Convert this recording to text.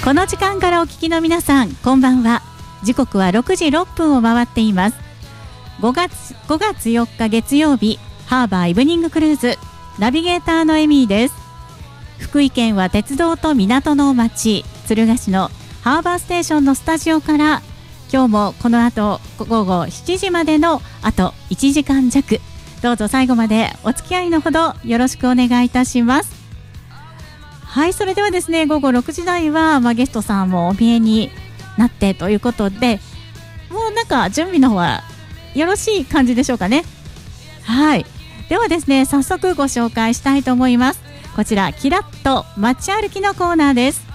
この時間からお聞きの皆さん、こんばんは。時刻は6時6分を回っています。5月4日月曜日、ハーバーイブニングクルーズ、ナビゲーターのエミーです。福井県は鉄道と港の町、敦賀市のハーバーステーションのスタジオから、今日もこの後午後7時までのあと1時間弱、どうぞ最後までお付き合いのほどよろしくお願いいたします。はい、それではですね、午後6時台は、ゲストさんもお見えになってということで、もうなんか準備の方はよろしい感じでしょうかね。はい、ではですね、早速ご紹介したいと思います。こちらキラッと街歩きのコーナーです。